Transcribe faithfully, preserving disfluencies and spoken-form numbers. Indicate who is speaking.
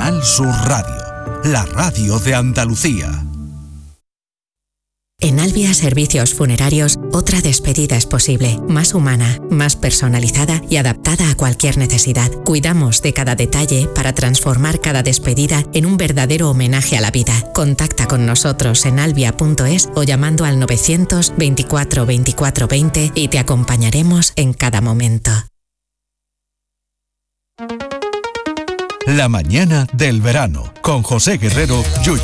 Speaker 1: Canal Sur Radio, la radio de Andalucía.
Speaker 2: En Albia Servicios Funerarios, otra despedida es posible, más humana, más personalizada y adaptada a cualquier necesidad. Cuidamos de cada detalle para transformar cada despedida en un verdadero homenaje a la vida. Contacta con nosotros en albia punto es o llamando al novecientos veinticuatro veinticuatro veinte y te acompañaremos en cada momento.
Speaker 1: La mañana del verano, con José Guerrero, Yuyu.